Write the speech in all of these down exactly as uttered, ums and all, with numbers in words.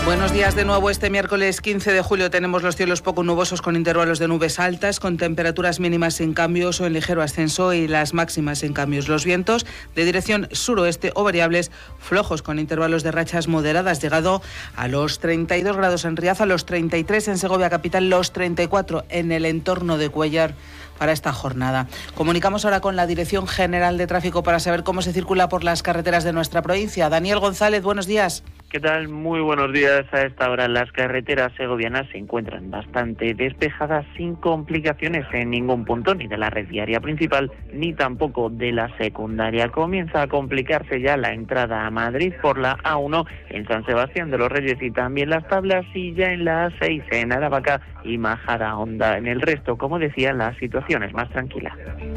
Buenos días de nuevo. Este miércoles quince de julio tenemos los cielos poco nubosos con intervalos de nubes altas, con temperaturas mínimas sin cambios o en ligero ascenso y las máximas en cambios. Los vientos de dirección suroeste o variables flojos con intervalos de rachas moderadas, llegado a los treinta y dos grados en Riaza, los treinta y tres en Segovia capital, los treinta y cuatro en el entorno de Cuéllar para esta jornada. Comunicamos ahora con la Dirección General de Tráfico para saber cómo se circula por las carreteras de nuestra provincia. Daniel González, buenos días. ¿Qué tal? Muy buenos días. A esta hora las carreteras segovianas se encuentran bastante despejadas, sin complicaciones en ningún punto, ni de la red viaria principal, ni tampoco de la secundaria. Comienza a complicarse ya la entrada a Madrid por la A uno en San Sebastián de los Reyes y también Las Tablas, y ya en la A seis en Aravaca y Majadahonda. En el resto, como decía, la situación es más tranquila.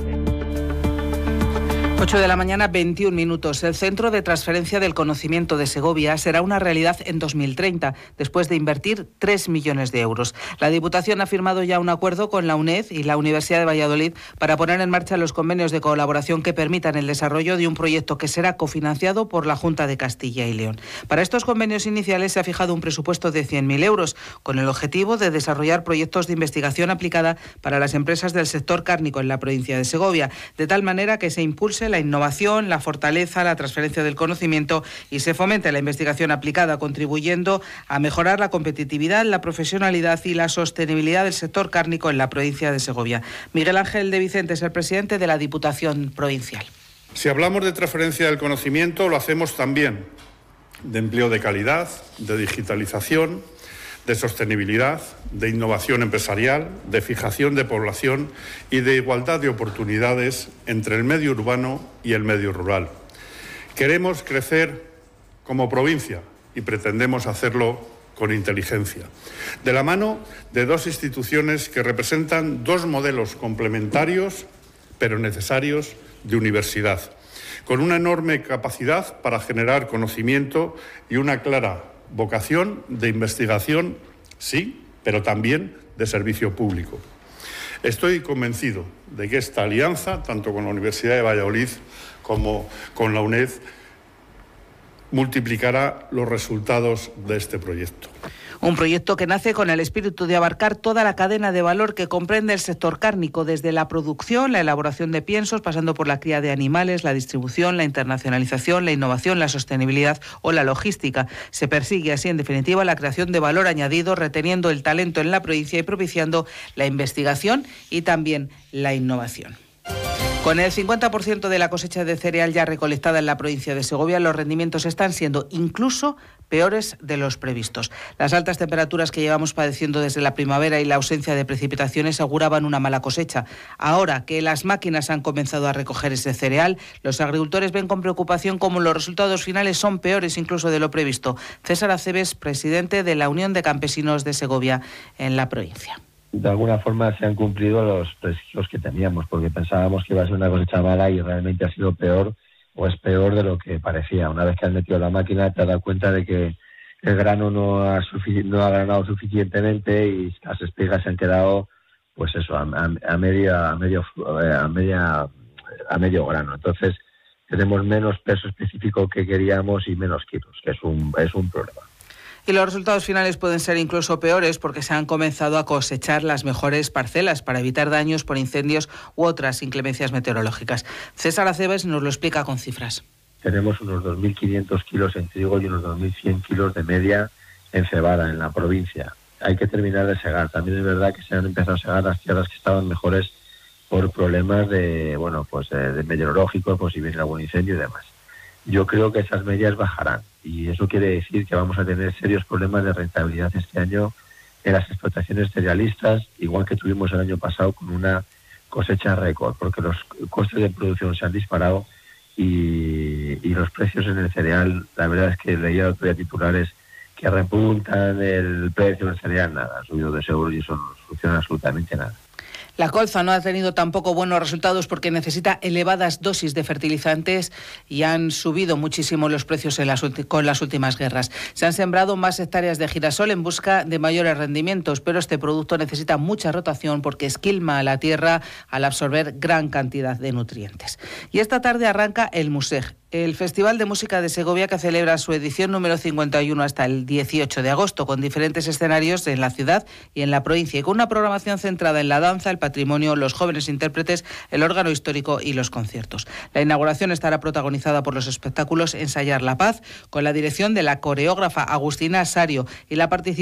ocho de la mañana, veintiún minutos. El Centro de Transferencia del Conocimiento de Segovia será una realidad en dos mil treinta, después de invertir tres millones de euros. La Diputación ha firmado ya un acuerdo con la UNED y la Universidad de Valladolid para poner en marcha los convenios de colaboración que permitan el desarrollo de un proyecto que será cofinanciado por la Junta de Castilla y León. Para estos convenios iniciales se ha fijado un presupuesto de cien mil euros, con el objetivo de desarrollar proyectos de investigación aplicada para las empresas del sector cárnico en la provincia de Segovia, de tal manera que se impulse la innovación, la fortaleza, la transferencia del conocimiento y se fomente la investigación aplicada, contribuyendo a mejorar la competitividad, la profesionalidad y la sostenibilidad del sector cárnico en la provincia de Segovia. Miguel Ángel de Vicente es el presidente de la Diputación Provincial. Si hablamos de transferencia del conocimiento, lo hacemos también de empleo de calidad, de digitalización, de sostenibilidad, de innovación empresarial, de fijación de población y de igualdad de oportunidades entre el medio urbano y el medio rural. Queremos crecer como provincia y pretendemos hacerlo con inteligencia, de la mano de dos instituciones que representan dos modelos complementarios pero necesarios de universidad, con una enorme capacidad para generar conocimiento y una clara vocación de investigación, sí, pero también de servicio público. Estoy convencido de que esta alianza, tanto con la Universidad de Valladolid como con la UNED, multiplicará los resultados de este proyecto. Un proyecto que nace con el espíritu de abarcar toda la cadena de valor que comprende el sector cárnico, desde la producción, la elaboración de piensos, pasando por la cría de animales, la distribución, la internacionalización, la innovación, la sostenibilidad o la logística. Se persigue así, en definitiva, la creación de valor añadido, reteniendo el talento en la provincia y propiciando la investigación y también la innovación. Con el cincuenta por ciento de la cosecha de cereal ya recolectada en la provincia de Segovia, los rendimientos están siendo incluso peores de los previstos. Las altas temperaturas que llevamos padeciendo desde la primavera y la ausencia de precipitaciones auguraban una mala cosecha. Ahora que las máquinas han comenzado a recoger ese cereal, los agricultores ven con preocupación cómo los resultados finales son peores incluso de lo previsto. César Aceves, presidente de la Unión de Campesinos de Segovia en la provincia. De alguna forma se han cumplido los precios que teníamos, porque pensábamos que iba a ser una cosecha mala y realmente ha sido peor, o es peor de lo que parecía. Una vez que has metido la máquina te has dado cuenta de que el grano no ha, sufici- no ha granado suficientemente y las espigas se han quedado, pues eso, a, a, a media, a medio, a media, a medio grano. Entonces tenemos menos peso específico que queríamos y menos kilos, que es un, es un problema. Y los resultados finales pueden ser incluso peores porque se han comenzado a cosechar las mejores parcelas para evitar daños por incendios u otras inclemencias meteorológicas. César Aceves nos lo explica con cifras. Tenemos unos dos mil quinientos kilos en trigo y unos dos mil cien kilos de media en cebada en la provincia. Hay que terminar de segar. También es verdad que se han empezado a segar las tierras que estaban mejores por problemas de, bueno, pues de meteorológicos, pues si viene algún incendio y demás. Yo creo que esas medias bajarán y eso quiere decir que vamos a tener serios problemas de rentabilidad este año en las explotaciones cerealistas, igual que tuvimos el año pasado con una cosecha récord, porque los costes de producción se han disparado y, y los precios en el cereal, la verdad es que leía otro día titulares que repuntan el precio del cereal, nada, ha subido dos euros y eso no soluciona absolutamente nada. La colza no ha tenido tampoco buenos resultados porque necesita elevadas dosis de fertilizantes y han subido muchísimo los precios en las ulti- con las últimas guerras. Se han sembrado más hectáreas de girasol en busca de mayores rendimientos, pero este producto necesita mucha rotación porque esquilma a la tierra al absorber gran cantidad de nutrientes. Y esta tarde arranca el MUSEG, El Festival de Música de Segovia, que celebra su edición número cincuenta y uno hasta el dieciocho de agosto, con diferentes escenarios en la ciudad y en la provincia, y con una programación centrada en la danza, el patrimonio, los jóvenes intérpretes, el órgano histórico y los conciertos. La inauguración estará protagonizada por los espectáculos Ensayar la Paz, con la dirección de la coreógrafa Agustina Sario y la participación